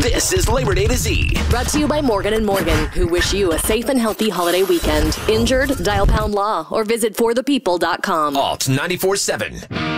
This is Labor Day to Z. Brought to you by Morgan & Morgan, who wish you a safe and healthy holiday weekend. Injured? Dial #law or visit forthepeople.com. Alt 94.7.